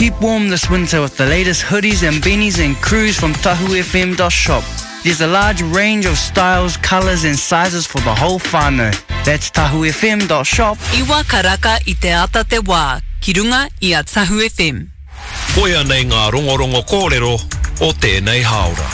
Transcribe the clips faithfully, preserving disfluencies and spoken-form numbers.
Keep warm this winter with the latest hoodies and beanies and crews from tahu f m dot shop. There's a large range of styles, colours and sizes for the whole whānau. That's tahu f m dot shop. Iwa karaka I te ata te wā, ki runga I a Tahu F M. Koia nei ngā rongorongo kōrero o tēnei haora.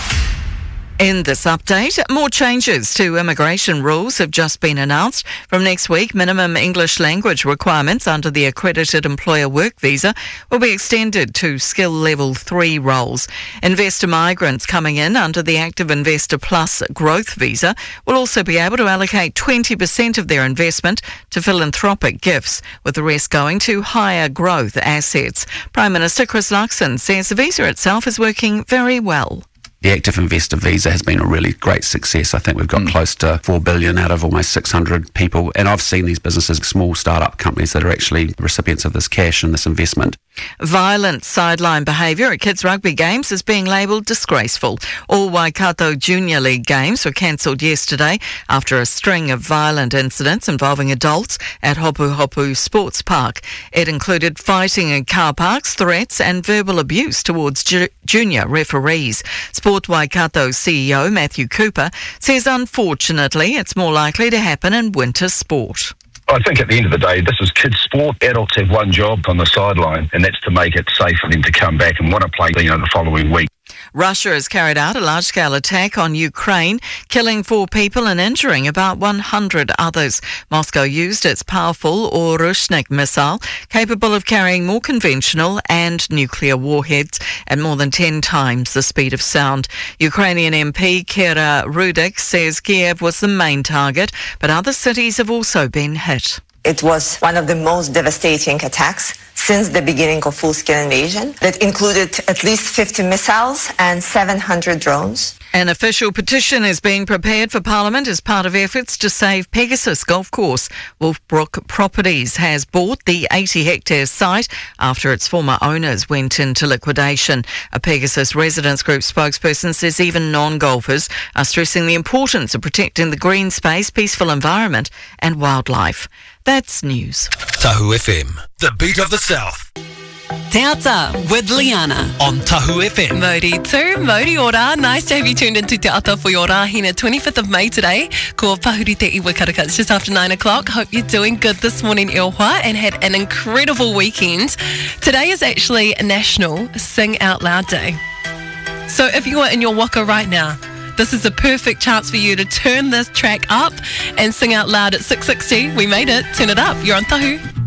In this update, more changes to immigration rules have just been announced. From next week, minimum English language requirements under the accredited employer work visa will be extended to skill level three roles. Investor migrants coming in under the Active Investor Plus growth visa will also be able to allocate twenty percent of their investment to philanthropic gifts, with the rest going to higher growth assets. Prime Minister Chris Luxon says the visa itself is working very well. The Active Investor Visa has been a really great success. I think we've got mm. close to four billion out of almost six hundred people. And I've seen these businesses, small startup companies that are actually recipients of this cash and this investment. Violent sideline behaviour at kids' rugby games is being labelled disgraceful. All Waikato Junior League games were cancelled yesterday after a string of violent incidents involving adults at Hopu Hopu Sports Park. It included fighting in car parks, threats and verbal abuse towards ju- junior referees. Sport Waikato C E O Matthew Cooper says unfortunately it's more likely to happen in winter sport. I think at the end of the day, this is kids' sport. Adults have one job on the sideline, and that's to make it safe for them to come back and want to play, you know, the following week. Russia has carried out a large-scale attack on Ukraine, killing four people and injuring about one hundred others. Moscow used its powerful Orushnik missile, capable of carrying more conventional and nuclear warheads at more than ten times the speed of sound. Ukrainian M P Kira Rudik says Kiev was the main target, but other cities have also been hit. It was one of the most devastating attacks since the beginning of full-scale invasion that included at least fifty missiles and seven hundred drones. An official petition is being prepared for Parliament as part of efforts to save Pegasus Golf Course. Wolfbrook Properties has bought the eighty hectare site after its former owners went into liquidation. A Pegasus Residents Group spokesperson says even non-golfers are stressing the importance of protecting the green space, peaceful environment and wildlife. That's news. Tahu F M, the beat of the South. Te Ata with Liana. On Tahu F M. Modi tū, Modi ora. Nice to have you tuned into Te Ata for your rahina. twenty-fifth of May today. Ko pahuri te iwa karaka. It's just after nine o'clock. Hope you're doing good this morning, Ilhwa, and had an incredible weekend. Today is actually National Sing Out Loud Day. So if you are in your waka right now, this is a perfect chance for you to turn this track up and sing out loud at six sixty. We made it. Turn it up. You're on Tahu.